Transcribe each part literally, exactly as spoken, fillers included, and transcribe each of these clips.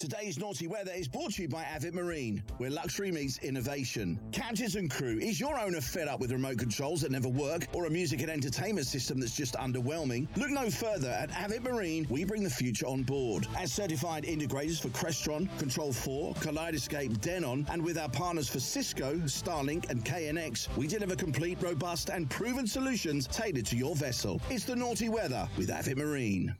Today's naughty weather is brought to you by Avid Marine, where luxury meets innovation. Captains and crew, is your owner fed up with remote controls that never work or a music and entertainment system that's just underwhelming? Look no further. At Avid Marine, we bring the future on board. As certified integrators for Crestron, Control four, Kaleidoscape, Denon, and with our partners for Cisco, Starlink, and K N X, we deliver complete, robust, and proven solutions tailored to your vessel. It's the naughty weather with Avid Marine.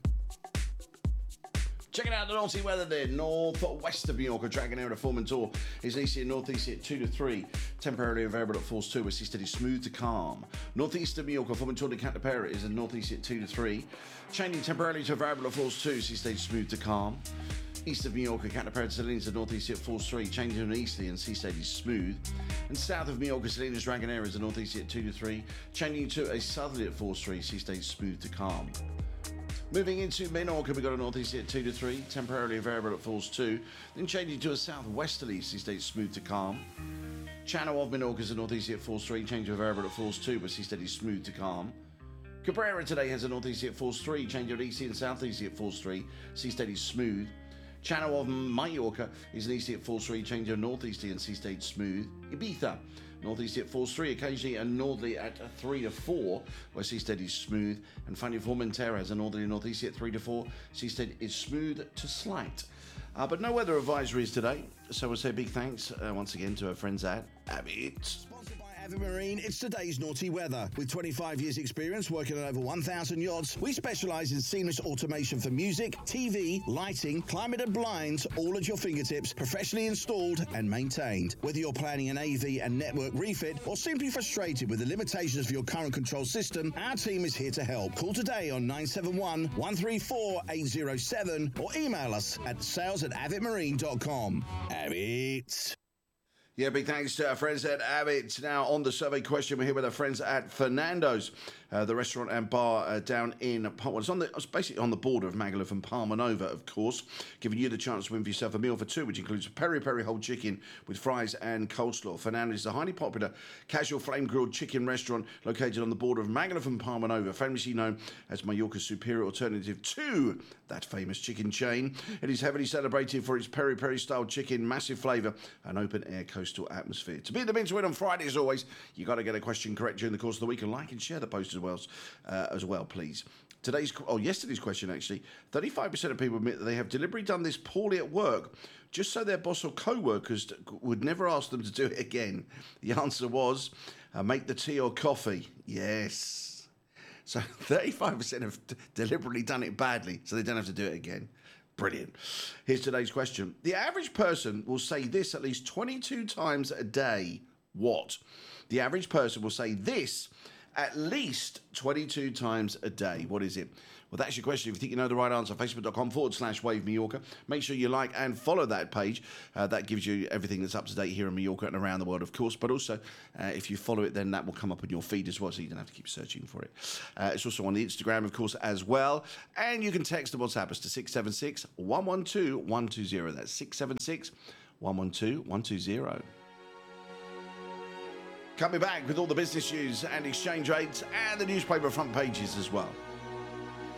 Checking out the naughty weather there. North-west of New York, a Dragon Air Foreman Tour is easy and northeast at two to three. Temporarily variable at force two, where sea steady smooth to calm. Northeast of New York, a Foreman Tour de Cantapera is a northeast at two to three. Changing temporarily to a variable at force two, sea steady smooth to calm. East of New York, a Cantapera Salinas a northeast at force three, changing to an easterly and sea steady smooth. And south of New York, a Salinas Dragon Air is a northeast at two to three, changing to a southerly at force three, sea steady smooth to calm. Moving into Minorca, we've got a northeast at two to three, temporarily a variable at force two, then changing to a southwesterly, sea steady smooth to calm. Channel of Minorca is a northeast at force three, changing to a variable at force two, but sea steady smooth to calm. Cabrera today has a northeast at force three, changing to easty and southeasty at force three, sea steady smooth. Channel of Mallorca is an easty at force three, changing to a northeasterly and sea steady smooth. Ibiza, northeasterly at force three, occasionally a northerly at a three to four, where sea steady is smooth. And finally, Formentera has a northerly northeasterly at three to four, sea steady is smooth to slight. Uh, but no weather advisories today, so we'll say big thanks uh, once again to our friends at Avid. Sponsored by Avid Marine, it's today's naughty weather. With twenty-five years experience working on over one thousand yachts, we specialise in seamless automation for music, T V, lighting, climate and blinds, all at your fingertips, professionally installed and maintained. Whether you're planning an A V and network refit or simply frustrated with the limitations of your current control system, our team is here to help. Call today on nine seven one, one three four, eight zero seven or email us at sales at avid marine dot com. Avid. Yeah, big thanks to our friends at Avid. Now, on the survey question, we're here with our friends at Fernando's, uh, the restaurant and bar uh, down in Palm. Well, it's, on the, it's basically on the border of Magaluf and Palma Nova, of course, giving you the chance to win for yourself a meal for two, which includes a peri-peri whole chicken with fries and coleslaw. Fernando's is a highly popular casual flame-grilled chicken restaurant located on the border of Magaluf and Palma Nova, famously known as Mallorca's superior alternative to that famous chicken chain. It is heavily celebrated for its peri-peri style chicken, massive flavour, and open-air coastal atmosphere. To beat the bin to win on Friday, as always, you got to get a question correct during the course of the week, and like and share the post as well, uh, as well, please. Today's, oh, yesterday's question actually, thirty-five percent of people admit that they have deliberately done this poorly at work, just so their boss or co-workers would never ask them to do it again. The answer was, uh, make the tea or coffee. Yes. So thirty-five percent have d- deliberately done it badly, so they don't have to do it again. Brilliant. Here's today's question. The average person will say this at least twenty-two times a day. What? The average person will say this at least twenty-two times a day. What is it? Well, that's your question. If you think you know the right answer, facebook.com forward slash Wave Mallorca. Make sure you like and follow that page. Uh, that gives you everything that's up to date here in Mallorca and around the world, of course. But also, uh, if you follow it, then that will come up on your feed as well, so you don't have to keep searching for it. Uh, it's also on the Instagram, of course, as well. And you can text the WhatsApp us to six seven six, one one two, one two zero. That's six seven six, one one two, one two zero. Coming back with all the business news and exchange rates and the newspaper front pages as well.